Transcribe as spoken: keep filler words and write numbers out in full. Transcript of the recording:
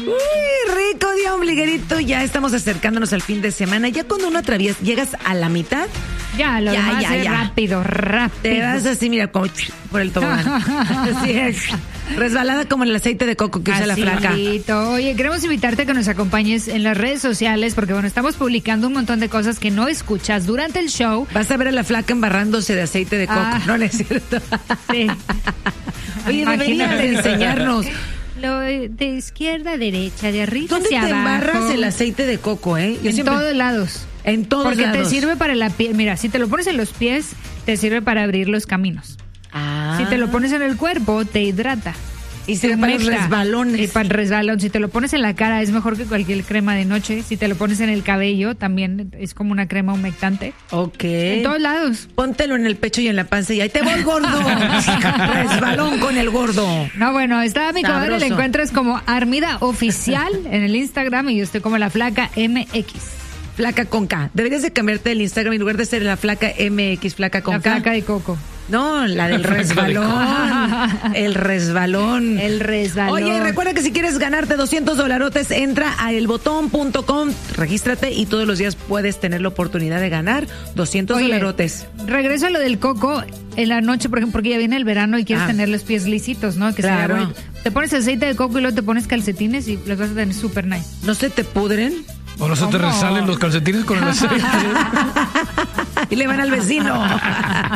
Uy, rico día ombliguerito. Ya estamos acercándonos al fin de semana. Ya cuando uno atraviesa, llegas a la mitad. Ya, lo ya, demás ya, es ya. rápido, rápido. Te vas así, mira, como por el tobogán. Así es. Resbalada como el aceite de coco que usa la flaca. Facilito. Oye, queremos invitarte a que nos acompañes en las redes sociales porque, bueno, estamos publicando un montón de cosas que no escuchas durante el show. Vas a ver a la flaca embarrándose de aceite de coco. Ah. No, no es cierto. Sí. Oye, deberías de enseñarnos. Lo de izquierda a derecha, de arriba ¿Dónde hacia te abajo. embarras el aceite de coco, eh? Yo en siempre... todos lados. En todos Porque lados. te sirve para la piel. Mira, si te lo pones en los pies, te sirve para abrir los caminos. Ah. Si te lo pones en el cuerpo, te hidrata. Y sirve para los humecta. resbalones. Y para el resbalón. Si te lo pones en la cara, es mejor que cualquier crema de noche. Si te lo pones en el cabello, también es como una crema humectante. Ok. En todos lados. Póntelo en el pecho y en la panza y ahí te voy, gordo. Resbalón con el gordo. No, bueno, está mi comadre, Sabroso. la encuentras como Armida Oficial en el Instagram y yo estoy como la flaca M X. Flaca con K. Deberías de cambiarte el Instagram en lugar de ser la flaca M X, flaca con La K. flaca de coco. No, la del resbalón. El resbalón. El resbalón. Oye, recuerda que si quieres ganarte doscientos dolarotes, entra a elbotón punto com, regístrate y todos los días puedes tener la oportunidad de ganar doscientos Oye, dolarotes. Regreso a lo del coco en la noche, por ejemplo, porque ya viene el verano y quieres Ah. tener los pies lisitos, ¿no? Que Claro. sería bonito. Te pones aceite de coco y luego te pones calcetines y los vas a tener súper nice. ¿No se te pudren? O no se te ¿Cómo? resalen los calcetines con el aceite. Y le van al vecino.